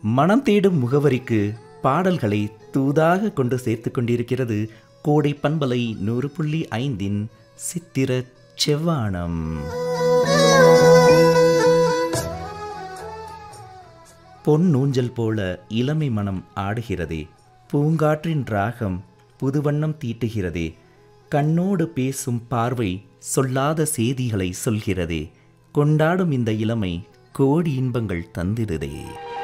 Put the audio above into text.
மனம் தேடும் முகவரிக்கு பாடல்களை தூதாக கொண்டு சேர்த்து கொண்டிருக்கிறது கோடை பண்பலை 100.5 சித்திர செவ்வானம். பொன்னூஞ்சல் போல இளமை மனம் ஆடுகிறதே, பூங்காற்றின் ராகம் புதுவண்ணம் தீட்டுகிறதே, கண்ணோடு பேசும் பார்வை சொல்லாத செய்திகளை சொல்கிறதே, கொண்டாடும் இந்த இளமை கோடி இன்பங்கள் தந்திடுதே.